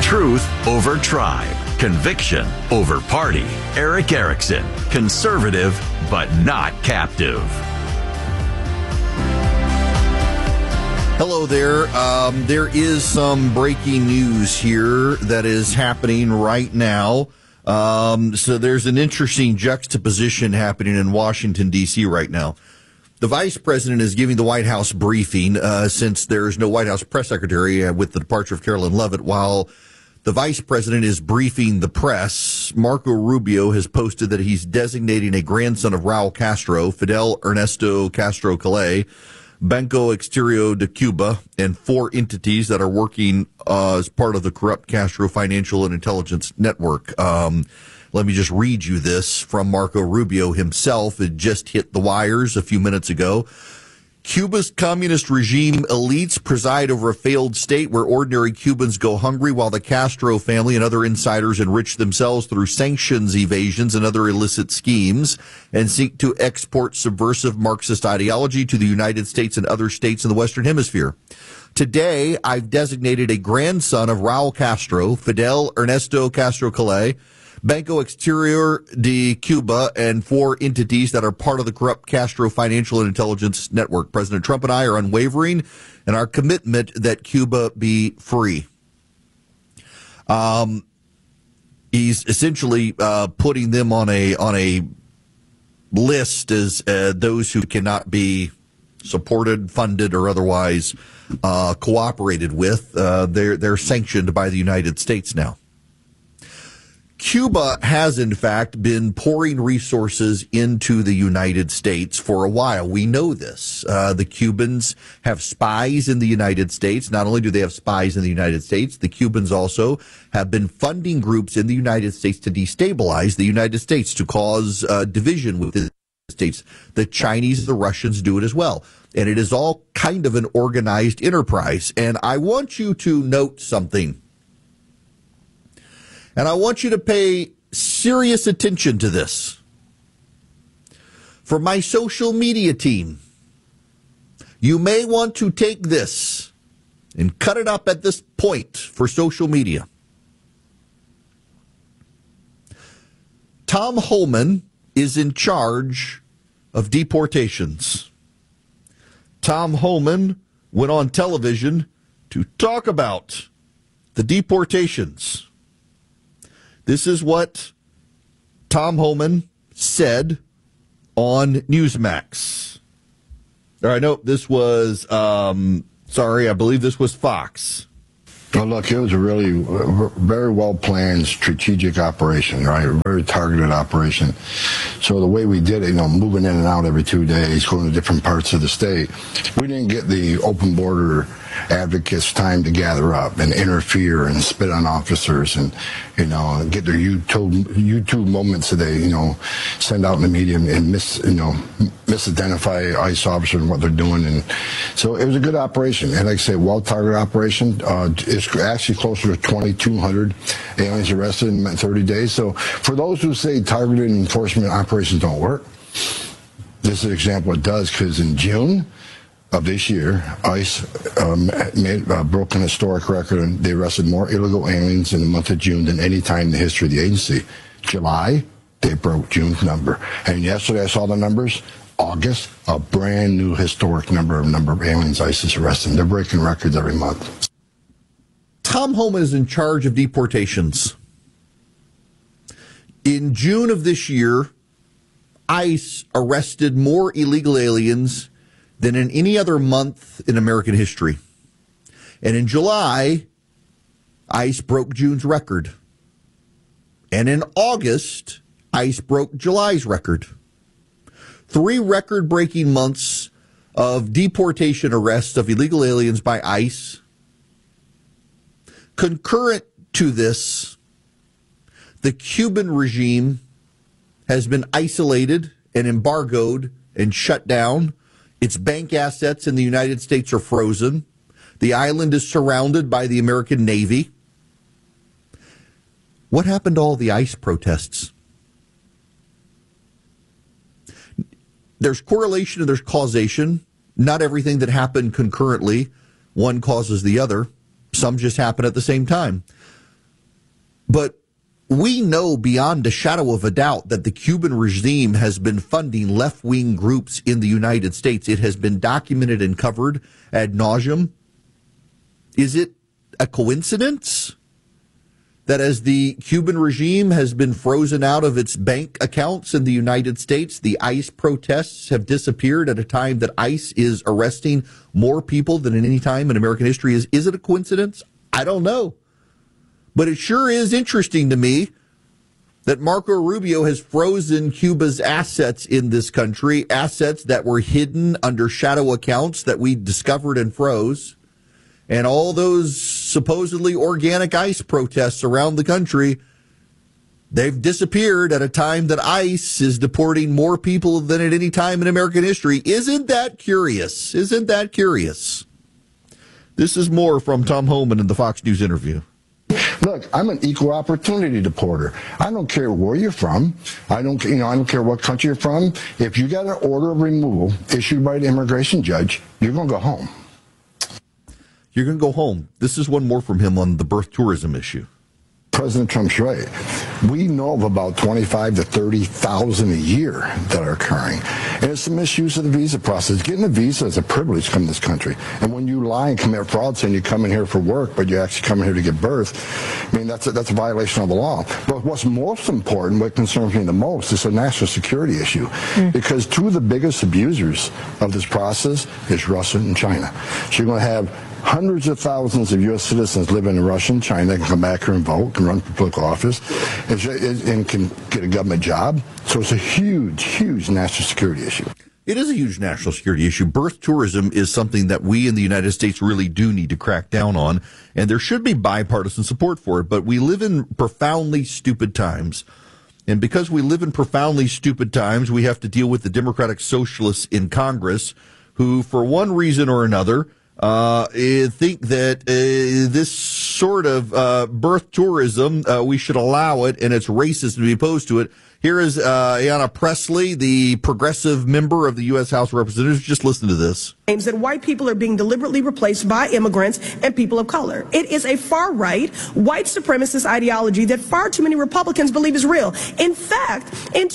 Truth over tribe. Conviction over party. Erick Erickson. Conservative, but not captive. Hello there. There is some breaking news here that is happening right now. So there's an interesting juxtaposition happening in Washington, D.C. right now. The vice president is giving the White House briefing since there's no White House press secretary with the departure of Carolyn Leavitt. While the vice president is briefing the press, Marco Rubio has posted that he's designating a grandson of Raul Castro, Fidel Ernesto Castro Calais, Banco Exterior de Cuba, and 4 entities that are working as part of the corrupt Castro financial and intelligence network. Let me just read you this from Marco Rubio himself. It just hit the wires a few minutes ago. Cuba's communist regime elites preside over a failed state where ordinary Cubans go hungry while the Castro family and other insiders enrich themselves through sanctions evasions and other illicit schemes and seek to export subversive Marxist ideology to the United States and other states in the Western Hemisphere. Today, I've designated a grandson of Raul Castro, Fidel Ernesto Castro Calais, Banco Exterior de Cuba, and 4 entities that are part of the corrupt Castro financial and intelligence network. President Trump and I are unwavering in our commitment that Cuba be free. He's essentially putting them on a list as those who cannot be supported, funded, or otherwise cooperated with. They're sanctioned by the United States now. Cuba has, in fact, been pouring resources into the United States for a while. We know this. The Cubans have spies in the United States. Not only do they have spies in the United States, the Cubans also have been funding groups in the United States to destabilize the United States, to cause division within the United States. The Chinese, the Russians do it as well. And it is all kind of an organized enterprise. And I want you to note something. And I want you to pay serious attention to this. For my social media team, you may want to take this and cut it up at this point for social media. Tom Homan is in charge of deportations. Tom Homan went on television to talk about the deportations. This is what Tom Homan said on Newsmax. All right, no, this was, I believe this was Fox. Well, look, it was a really very well-planned strategic operation, right? A very targeted operation. So the way we did it, moving in and out every 2 days, going to different parts of the state, we didn't get the open border advocates time to gather up and interfere and spit on officers and, get their YouTube moments that they, send out in the media and misidentify ICE officers and what they're doing. And so it was a good operation. And like I say, well-targeted operation. It's actually closer to 2,200 aliens arrested in 30 days. So for those who say targeted enforcement operations don't work, this is an example it does, because in June of this year, ICE broke an historic record, and they arrested more illegal aliens in the month of June than any time in the history of the agency. July, they broke June's number. And yesterday I saw the numbers. August, a brand new historic number of aliens ICE is arresting. They're breaking records every month. Tom Homan is in charge of deportations. In June of this year, ICE arrested more illegal aliens than in any other month in American history. And in July, ICE broke June's record. And in August, ICE broke July's record. 3 record-breaking months of deportation arrests of illegal aliens by ICE. Concurrent to this, the Cuban regime has been isolated and embargoed and shut down. Its bank assets in the United States are frozen. The island is surrounded by the American Navy. What happened to all the ICE protests? There's correlation and there's causation. Not everything that happened concurrently, one causes the other. Some just happen at the same time. But we know beyond a shadow of a doubt that the Cuban regime has been funding left-wing groups in the United States. It has been documented and covered ad nauseum. Is it a coincidence that as the Cuban regime has been frozen out of its bank accounts in the United States, the ICE protests have disappeared at a time that ICE is arresting more people than at any time in American history? Is it a coincidence? I don't know. But it sure is interesting to me that Marco Rubio has frozen Cuba's assets in this country, assets that were hidden under shadow accounts that we discovered and froze. And all those supposedly organic ICE protests around the country, they've disappeared at a time that ICE is deporting more people than at any time in American history. Isn't that curious? Isn't that curious? This is more from Tom Homan in the Fox News interview. Look, I'm an equal opportunity deporter. I don't care where you're from. I don't care what country you're from. If you got an order of removal issued by the immigration judge, you're going to go home. You're going to go home. This is one more from him on the birth tourism issue. President Trump's right. We know of about 25 to 30,000 a year that are occurring. And it's the misuse of the visa process. Getting a visa is a privilege to come to this country. And when you lie and commit fraud saying you come in here for work, but you actually come in here to get birth, I mean, that's a violation of the law. But what's most important, what concerns me the most, is a national security issue. Because two of the biggest abusers of this process is Russia and China. So you're going to have hundreds of thousands of U.S. citizens living in Russia and China can come back here and vote, can run for political office, and can get a government job. So it's a huge, huge national security issue. It is a huge national security issue. Birth tourism is something that we in the United States really do need to crack down on, and there should be bipartisan support for it. But we live in profoundly stupid times. And because we live in profoundly stupid times, we have to deal with the Democratic Socialists in Congress who, for one reason or another, think that this sort of birth tourism, we should allow it, and it's racist to be opposed to it. Here is Ayanna Pressley, the progressive member of the U.S. House of Representatives. Just listen to this. Claims that white people are being deliberately replaced by immigrants and people of color. It is a far-right, white supremacist ideology that far too many Republicans believe is real. In fact, in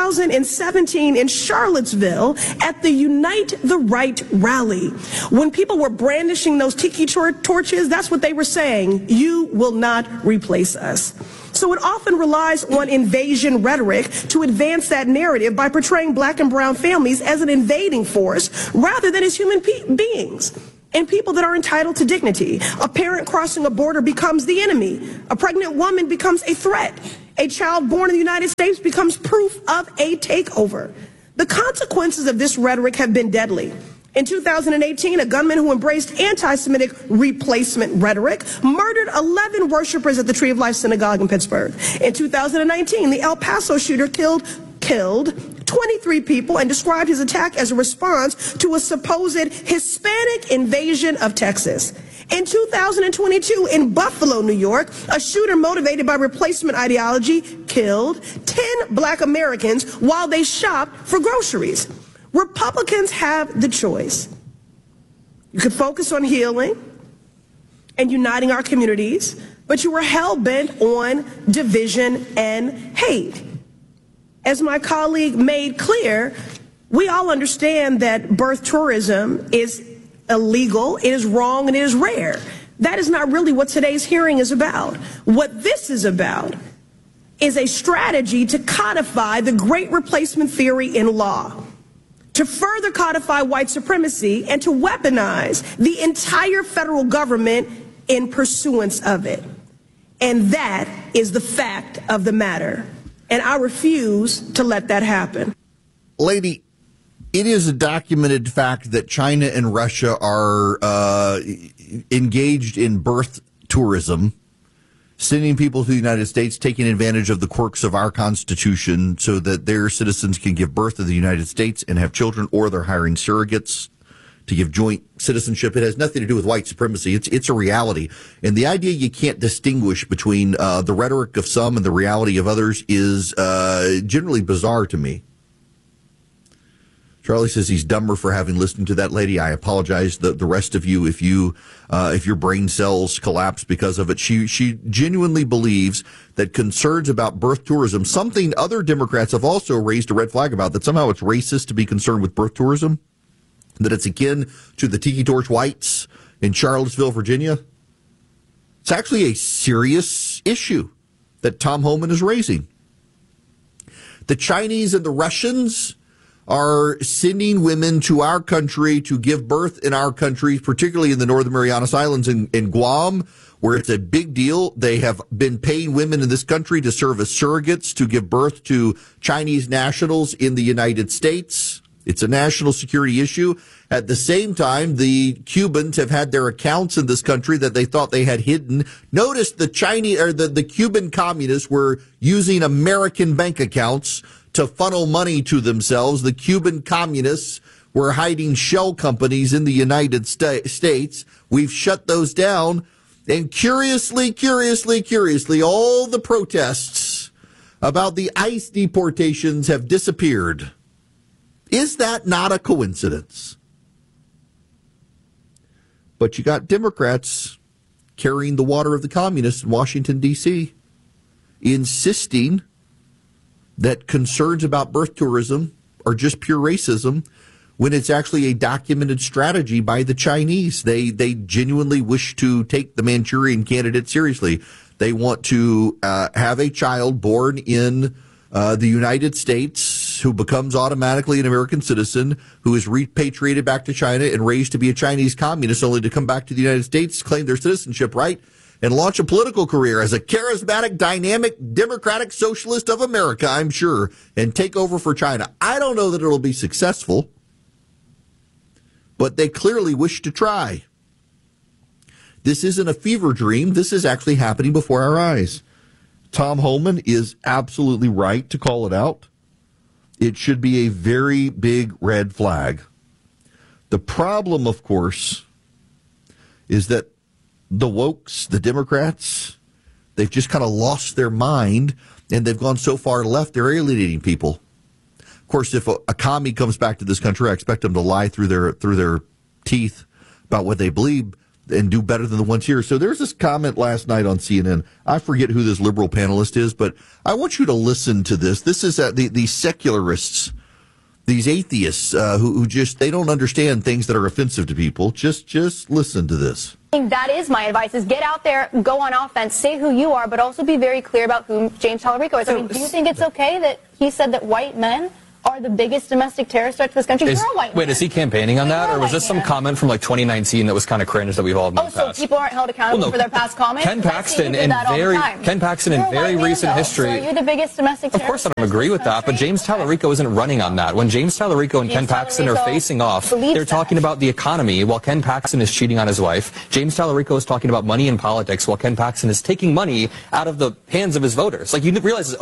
2017 in Charlottesville at the Unite the Right rally, when people were brandishing those tiki torches, that's what they were saying: you will not replace us. So it often relies on invasion rhetoric to advance that narrative by portraying black and brown families as an invading force rather than as human beings and people that are entitled to dignity. A parent crossing a border becomes the enemy. A pregnant woman becomes a threat. A child born in the United States becomes proof of a takeover. The consequences of this rhetoric have been deadly. In 2018, a gunman who embraced anti-Semitic replacement rhetoric murdered 11 worshipers at the Tree of Life Synagogue in Pittsburgh. In 2019, the El Paso shooter killed 23 people and described his attack as a response to a supposed Hispanic invasion of Texas. In 2022, in Buffalo, New York, a shooter motivated by replacement ideology killed 10 black Americans while they shopped for groceries. Republicans have the choice. You could focus on healing and uniting our communities, but you are hell-bent on division and hate. As my colleague made clear, we all understand that birth tourism is illegal, it is wrong, and it is rare. That is not really what today's hearing is about. What this is about is a strategy to codify the great replacement theory in law, to further codify white supremacy, and to weaponize the entire federal government in pursuance of it. And that is the fact of the matter. And I refuse to let that happen. Lady, it is a documented fact that China and Russia are engaged in birth tourism, sending people to the United States, taking advantage of the quirks of our Constitution so that their citizens can give birth to the United States and have children, or they're hiring surrogates to give joint citizenship. It has nothing to do with white supremacy. It's a reality. And the idea you can't distinguish between the rhetoric of some and the reality of others is generally bizarre to me. Charlie says he's dumber for having listened to that lady. I apologize. The rest of you, if your brain cells collapse because of it, she genuinely believes that concerns about birth tourism, something other Democrats have also raised a red flag about, that somehow it's racist to be concerned with birth tourism, that it's akin to the Tiki Torch Whites in Charlottesville, Virginia. It's actually a serious issue that Tom Homan is raising. The Chinese and the Russians are sending women to our country to give birth in our country, particularly in the Northern Marianas Islands in Guam, where it's a big deal. They have been paying women in this country to serve as surrogates to give birth to Chinese nationals in the United States. It's a national security issue. At the same time, the Cubans have had their accounts in this country that they thought they had hidden. Notice the Chinese or the Cuban communists were using American bank accounts to funnel money to themselves. The Cuban communists were hiding shell companies in the United States. We've shut those down. And curiously, all the protests about the ICE deportations have disappeared. Is that not a coincidence? But you got Democrats carrying the water of the communists in Washington, D.C., insisting that concerns about birth tourism are just pure racism, when it's actually a documented strategy by the Chinese. They genuinely wish to take the Manchurian Candidate seriously. They want to have a child born in the United States who becomes automatically an American citizen, who is repatriated back to China and raised to be a Chinese communist, only to come back to the United States, claim their citizenship right, and launch a political career as a charismatic, dynamic, democratic socialist of America, I'm sure, and take over for China. I don't know that it'll be successful, but they clearly wish to try. This isn't a fever dream. This is actually happening before our eyes. Tom Homan is absolutely right to call it out. It should be a very big red flag. The problem, of course, is that the wokes, the Democrats, they've just kind of lost their mind, and they've gone so far left, they're alienating people. Of course, if a commie comes back to this country, I expect them to lie through their teeth about what they believe and do better than the ones here. So there's this comment last night on CNN. I forget who this liberal panelist is, but I want you to listen to this. This is the secularists, these atheists who just, they don't understand things that are offensive to people. Just listen to this. That is my advice, is get out there, go on offense, say who you are, but also be very clear about who James Tallarico is. I mean, do you think it's okay that he said that white men are the biggest domestic terrorist threat to this country? You're a white man. Wait, is he campaigning on that, or was this some comment from like 2019 that was kind of cringe that we've all moved past? So people aren't held accountable for their past comments? Ken Paxton in very recent history. So you're the biggest domestic terrorist. Of course, I don't agree with that, but James Tallarico isn't running on that. When James Tallarico and Ken Paxton are facing off, they're talking about the economy while Ken Paxton is cheating on his wife. James Tallarico is talking about money in politics while Ken Paxton is taking money out of the hands of his voters. Like, you realize